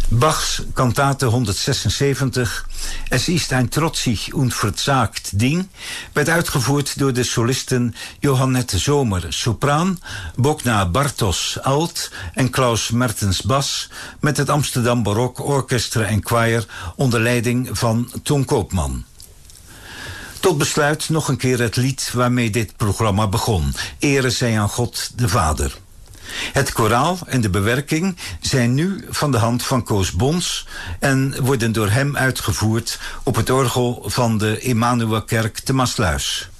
Bachs Kantate 176, Es ist ein trotzig und verzagt Ding, werd uitgevoerd door de solisten Johannette Zomer, sopraan, Bogna Bartos, alt en Klaus Mertens, bas, met het Amsterdam Barok Orchestra en Choir onder leiding van Ton Koopman. Tot besluit nog een keer het lied waarmee dit programma begon. Ere zij aan God de Vader. Het koraal en de bewerking zijn nu van de hand van Koos Bons en worden door hem uitgevoerd op het orgel van de Emmanuelkerk te Maassluis.